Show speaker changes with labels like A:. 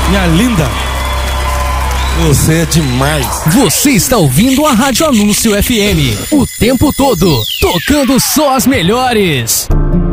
A: Minha linda, você é demais.
B: Você está ouvindo a Rádio Anúncio FM, o tempo todo, tocando só as melhores.